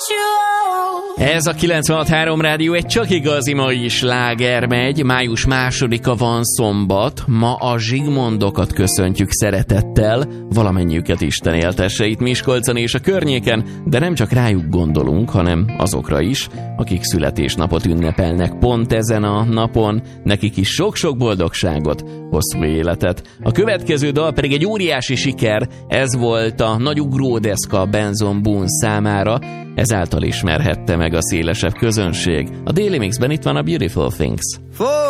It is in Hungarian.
Ez a 96.3 Rádió egy csak igazi mai sláger megy. Május 2-a van szombat. Ma a Zsigmondokat köszöntjük szeretettel. Valamennyiüket Isten éltesse itt Miskolcon és a környéken, de nem csak rájuk gondolunk, hanem azokra is, akik születésnapot ünnepelnek pont ezen a napon. Nekik is sok-sok boldogságot, hosszú életet. A következő dal pedig egy óriási siker. Ez volt a nagy ugródeszka Benson Boone számára. Ezáltal ismerhette meg a szélesebb közönség. A Daily Mixben itt van a Beautiful Things.